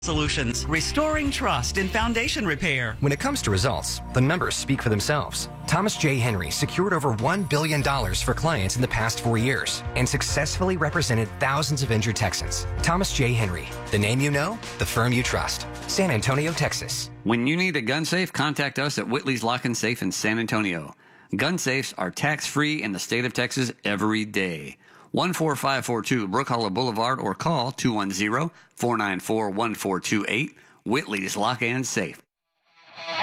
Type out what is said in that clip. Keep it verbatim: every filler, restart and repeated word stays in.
Solutions, restoring trust in foundation repair. When it comes to results, the numbers speak for themselves. Thomas J. Henry secured over one billion dollars for clients in the past four years and successfully represented thousands of injured Texans. Thomas J. Henry, the name you know, the firm you trust. San Antonio, Texas. When you need a gun safe, contact us at Whitley's Lock and Safe in San Antonio. Gun safes are tax-free in the state of Texas every day. one four five four two Brook Hollow Boulevard or call two one zero, four nine four, one four two eight. Whitley's Lock and Safe.